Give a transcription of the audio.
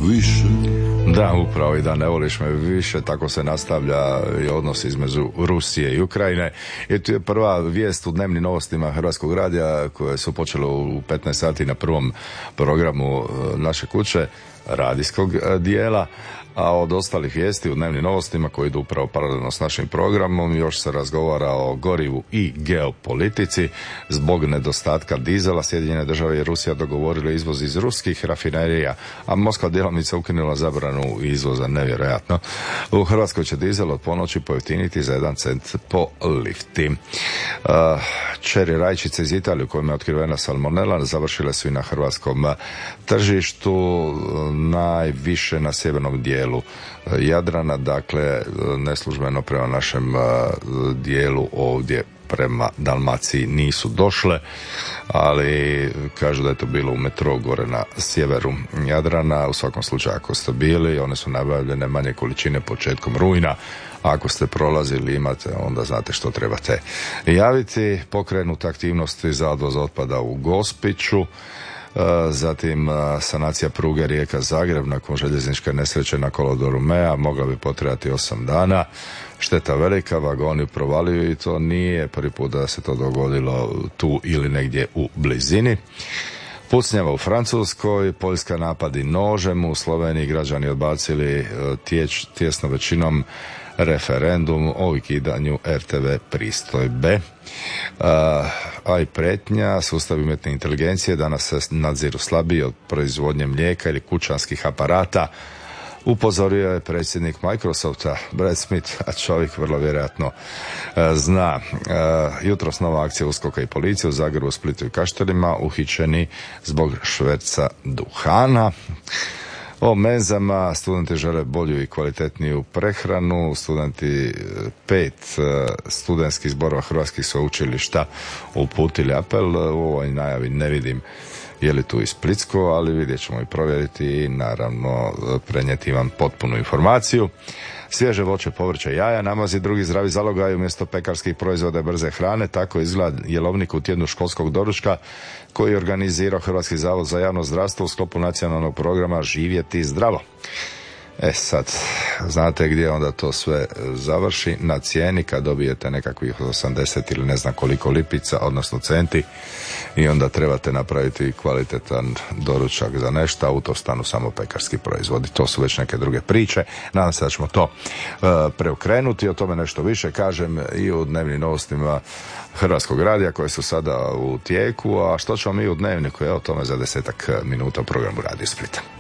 više. Da, upravo i da ne voliš me više, tako se nastavlja i odnos između Rusije i Ukrajine. I tu je prva vijest u dnevnim novostima Hrvatskog radija koje su počele u 15 sati na prvom programu naše kuće, radijskog dijela. A od ostalih vijesti u dnevnim novostima koji idu upravo paralelno s našim programom još se razgovara o gorivu i geopolitici. Zbog nedostatka dizela Sjedinjene države i Rusija dogovorile izvoz iz ruskih rafinerija, a Moskva djelomice ukinula zabranu izvoza, nevjerojatno. U Hrvatskoj će dizel od ponoći pojeftiniti za 1 cent po lifti. Čeri rajčice iz Italije u kojima je otkrivena salmonela završile su i na hrvatskom tržištu, najviše na sjevernom dijelu Jadrana, dakle neslužbeno prema našem dijelu ovdje prema Dalmaciji nisu došle, ali kažu da je to bilo u metro gore na sjeveru Jadrana. U svakom slučaju ako ste bili, one su nabavljene manje količine početkom rujna. Ako ste prolazili, imate, onda znate što trebate javiti. Pokrenuta aktivnosti za odvoz otpada u Gospiću. Zatim sanacija pruge Rijeka-Zagreb nakon željezničke nesreće na kolodvoru Mea mogla bi potrebati 8 dana. Šteta velika, vagoni provaljuju i to nije prvi put da se to dogodilo tu ili negdje u blizini. Pucnjava u Francuskoj, Poljska napadi nožem, u Sloveniji građani odbacili tjesno većinom referendum o ukidanju RTV pristojbe. A i pretnja, sustav umjetne inteligencije danas se nadziru slabiji od proizvodnje mlijeka ili kućanskih aparata. Upozorio je predsjednik Microsofta Brad Smith, a čovjek vrlo vjerojatno zna. Jutros nova akcija USKOK-a i policije u Zagrebu, Splitu i Kaštelima, uhićeni zbog šverca duhana. O menzama, studenti žele bolju i kvalitetniju prehranu, studenti 5 studentskih zborova hrvatskih sveučilišta uputili apel. U ovoj najavi ne vidim je li tu i Splitsko, ali vidjet ćemo i provjeriti i naravno prenijeti vam potpunu informaciju. Svježe voće, povrće, jaja, namazi, drugi zdravi zalogaj umjesto pekarskih proizvoda i brze hrane. Tako izgleda jelovnik u tjednu školskog doručka koji je organizirao Hrvatski zavod za javno zdravstvo u sklopu nacionalnog programa Živjeti zdravo. Sad, znate gdje onda to sve završi? Na cijeni kad dobijete nekakvih 80 ili ne znam koliko lipica, odnosno centi, i onda trebate napraviti kvalitetan doručak za nešto, a u to stanu samo pekarski proizvodi. To su već neke druge priče. Nadam se da ćemo to preokrenuti. O tome nešto više kažem i u dnevnim novostima Hrvatskog radija koje su sada u tijeku, a što ćemo mi u dnevniku, o tome za 10 minuta u programu Radio Splita.